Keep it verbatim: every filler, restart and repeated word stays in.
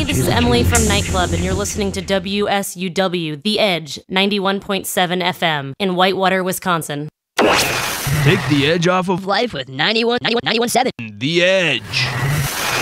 this is Emily from Nightclub, and you're listening to W S U W, The Edge, ninety-one point seven F M, in Whitewater, Wisconsin. Take the edge off of life with ninety-one, ninety-one, ninety-one point seven. The Edge.